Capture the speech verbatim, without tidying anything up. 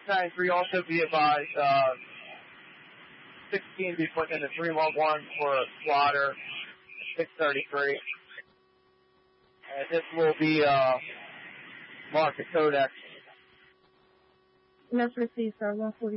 nine three, also be advised, uh, sixteen be put into three one one for a slaughter, six thirty-three. And this will be, uh, marked the codex. Let's receive, sir, one forty.